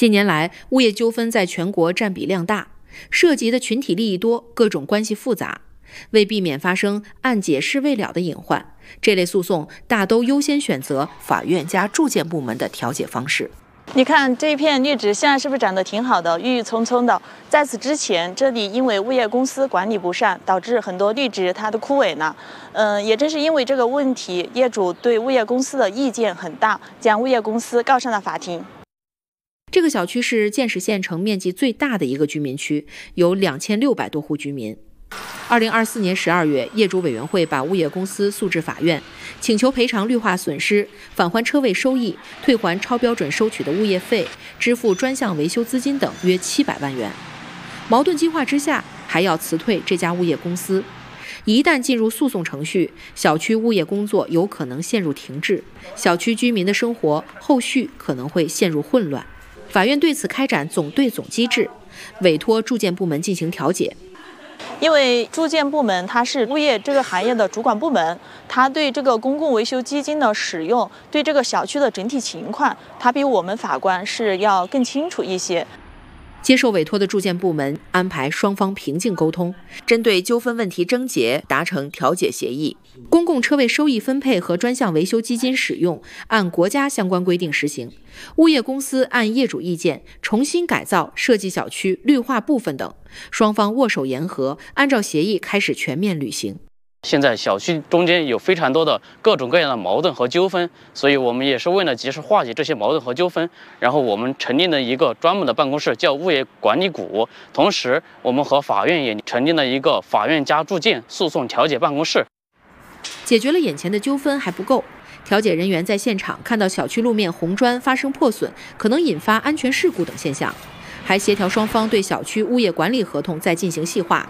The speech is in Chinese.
近年来，物业纠纷在全国占比量大，涉及的群体利益多，各种关系复杂。为避免发生案解释未了的隐患，这类诉讼大都优先选择法院加住建部门的调解方式。 你看这一片绿植现在是不是长得挺好的，郁郁葱葱的？在此之前，这里因为物业公司管理不善，导致很多绿植它的枯萎了。也正是因为这个问题，业主对物业公司的意见很大，将物业公司告上了法庭。 这个小区是建始县城面积最大的一个居民区，有2600多户居民。2024年12月，业主委员会把物业公司诉至法院，请求赔偿绿化损失、返还车位收益、退还超标准收取的物业费、支付专项维修资金等约700万元。矛盾激化之下，还要辞退这家物业公司。一旦进入诉讼程序，小区物业工作有可能陷入停滞，小区居民的生活后续可能会陷入混乱。法院对此开展总对总机制，委托住建部门进行调解。 因为住建部门它是物业这个行业的主管部门，它对这个公共维修基金的使用，对这个小区的整体情况，它比我们法官是要更清楚一些。 接受委托的住建部门安排双方平静沟通，针对纠纷问题症结达成调解协议。公共车位收益分配和专项维修基金使用按国家相关规定实行。物业公司按业主意见重新改造设计小区绿化部分等，双方握手言和，按照协议开始全面履行。 现在小区中间有非常多的各种各样的矛盾和纠纷，所以我们也是为了及时化解这些矛盾和纠纷，然后我们成立了一个专门的办公室，叫物业管理股。同时，我们和法院也成立了一个法院加住建诉讼调解办公室。 解决了眼前的纠纷还不够，调解人员在现场看到小区路面红砖发生破损，可能引发安全事故等现象，还协调双方对小区物业管理合同再进行细化，